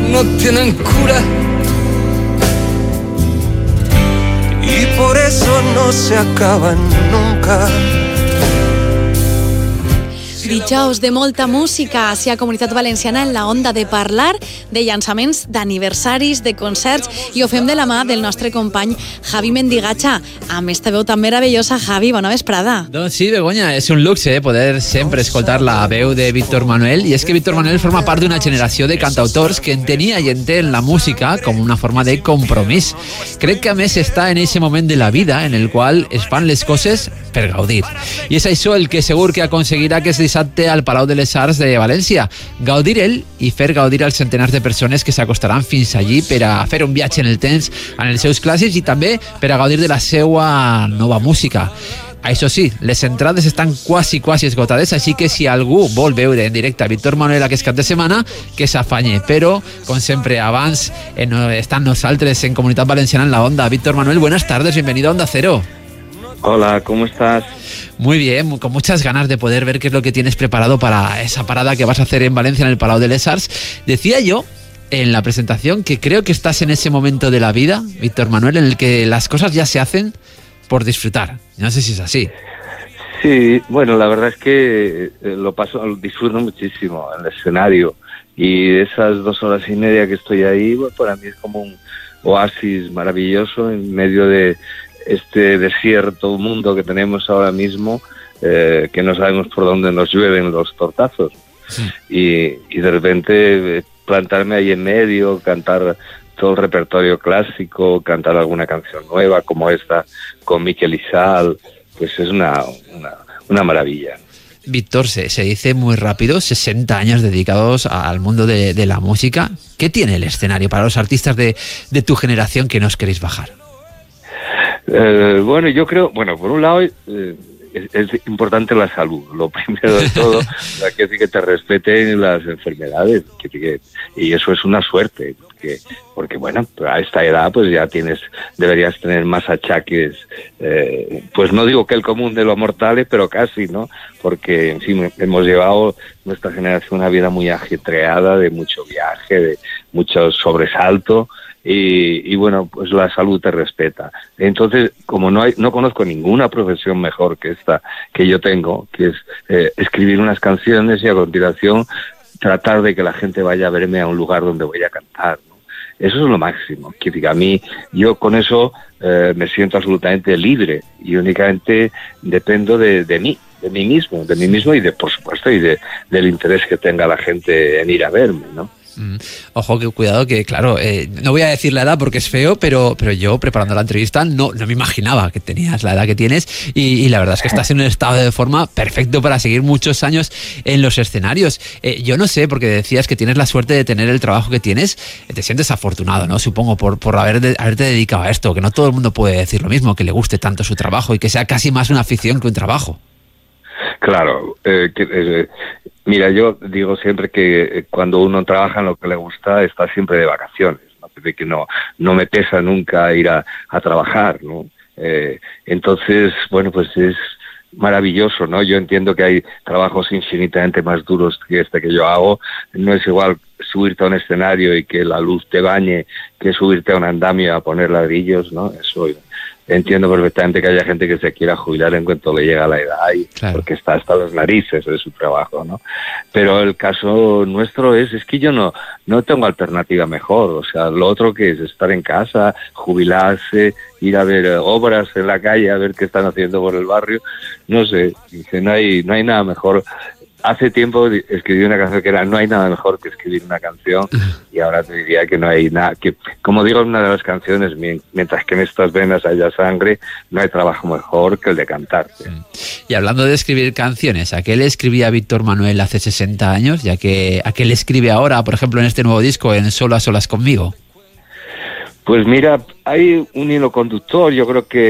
no tienen cura y por eso no se acaban nunca. Dijous de molta música hacia Comunitat Valenciana en la onda de parlar de llançaments d'aniversaris, de concerts, i ho fem de la mà del nostre company Javi Mendigatxa, amb esta veu tan meravellosa. Javi, bona vesprada. Doncs sí, Begoña, és un luxe poder sempre escoltar la veu de Víctor Manuel, i és que Víctor Manuel forma part d'una generació de cantautors que entenia i entén la música com una forma de compromís. Crec que a més està en aquest moment de la vida en el qual es fan les coses per gaudir. I és això el que segur que aconseguirà que es dissabte al Palau de les Arts de València. Gaudir ell i fer gaudir als centenars de persones que s'acostaran fins allí per a fer un viatge en el temps en els seus clàssics i també per a gaudir de la seva nova música. Això sí, les entrades estan quasi esgotades, així que si algú vol veure en directe a Víctor Manuel aquest cap de setmana, que s'afanye. Però, com sempre, abans estan nosaltres en Comunitat Valenciana en la Onda. Víctor Manuel, buenas tardes, bienvenido a Onda Cero. Hola, ¿cómo estás? Muy bien, con muchas ganas de poder ver qué es lo que tienes preparado para esa parada que vas a hacer en Valencia, en el Palau de les Arts. Decía yo en la presentación que creo que estás en ese momento de la vida, Víctor Manuel, en el que las cosas ya se hacen por disfrutar. No sé si es así. Sí, bueno, la verdad es que lo disfruto muchísimo en el escenario, y esas 2 horas y media que estoy ahí, bueno, para mí es como un oasis maravilloso en medio de este desierto mundo que tenemos ahora mismo, que no sabemos por dónde nos llueven los tortazos. Sí. Y de repente plantarme ahí en medio, cantar todo el repertorio clásico, cantar alguna canción nueva como esta con Miquel Isal, pues es una maravilla. Víctor, se dice muy rápido, 60 años dedicados al mundo de la música. ¿Qué tiene el escenario para los artistas de tu generación que no os queréis bajar? Bueno, yo creo, por un lado es importante la salud, lo primero de todo, que te respeten las enfermedades, y eso es una suerte, porque bueno, a esta edad pues ya deberías tener más achaques, pues no digo que el común de los mortales, pero casi, ¿no? Porque, en fin, hemos llevado nuestra generación una vida muy ajetreada, de mucho viaje, de mucho sobresalto. Y bueno, pues la salud te respeta. Entonces, como no conozco ninguna profesión mejor que esta que yo tengo, que es escribir unas canciones y a continuación tratar de que la gente vaya a verme a un lugar donde voy a cantar, ¿no? Eso es lo máximo. Yo con eso me siento absolutamente libre y únicamente dependo de mí mismo y por supuesto del interés que tenga la gente en ir a verme, ¿no? Ojo, que cuidado, que claro, no voy a decir la edad porque es feo, pero yo preparando la entrevista no me imaginaba que tenías la edad que tienes, y la verdad es que estás en un estado de forma perfecto para seguir muchos años en los escenarios. Yo no sé, porque decías que tienes la suerte de tener el trabajo que tienes, te sientes afortunado, ¿no? Supongo por haberte dedicado a esto, que no todo el mundo puede decir lo mismo, que le guste tanto su trabajo y que sea casi más una afición que un trabajo. Claro, mira, yo digo siempre que cuando uno trabaja en lo que le gusta está siempre de vacaciones, ¿no? Que no me pesa nunca ir a trabajar, ¿no? Entonces, bueno, pues es maravilloso, ¿no? Yo entiendo que hay trabajos infinitamente más duros que este que yo hago. No es igual subirte a un escenario y que la luz te bañe que subirte a un andamio a poner ladrillos, ¿no? Eso entiendo perfectamente que haya gente que se quiera jubilar en cuanto le llega la edad, claro, porque está hasta las narices de su trabajo, ¿no? Pero el caso nuestro es que yo no tengo alternativa mejor. O sea, lo otro que es estar en casa, jubilarse, ir a ver obras en la calle, a ver qué están haciendo por el barrio, no sé, no hay nada mejor. Hace tiempo escribí una canción que era "No hay nada mejor que escribir una canción", y ahora te diría que no hay nada, que como digo en una de las canciones, mientras que en estas venas haya sangre, no hay trabajo mejor que el de cantarte. Y hablando de escribir canciones, ¿a qué le escribía Víctor Manuel hace 60 años? ¿A qué le escribe ahora, por ejemplo, en este nuevo disco, en Solo a solas conmigo? Pues mira, hay un hilo conductor, yo creo que